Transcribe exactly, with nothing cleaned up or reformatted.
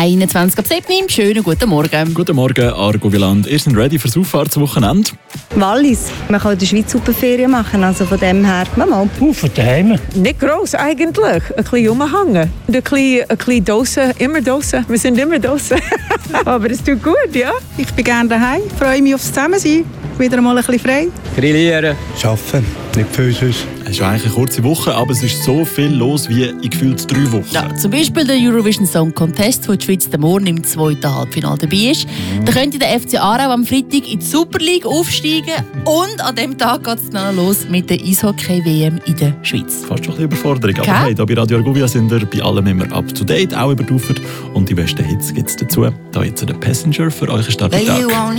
einundzwanzig ab sieben. Schönen guten Morgen. Guten Morgen, Argo Wieland. Ihr seid ready fürs Auffahrtswochenende? Wallis. Man kann in der Schweiz super Ferien machen, also von dem her, mal. Uh, von daheim. Nicht gross eigentlich. Ein bisschen rumhängen. Und ein bisschen, ein bisschen Dosen. Immer Dosen. Wir sind immer Dosen. Aber es tut gut, ja. Ich bin gerne daheim. Freue mich aufs Zusammensein. Wieder mal ein bisschen frei. Grillieren. Arbeiten. Nicht viel sonst. Es ist eigentlich eine kurze Woche, aber es ist so viel los wie in gefühlt drei Wochen. Ja, zum Beispiel der Eurovision Song Contest, wo die Schweiz den Morgen im zweiten Halbfinale dabei ist. Mhm. Da könnte der F C Aarau am Freitag in die Super League aufsteigen. Und an diesem Tag geht es dann los mit der Eishockey-W M in der Schweiz. Fast schon ein bisschen Überforderung. Okay. Aber hey, hier bei Radio Argovia sind wir bei allem immer up to date, auch über die Ufer. Und die besten Hits gibt es dazu. Da jetzt der Passenger für euch Start.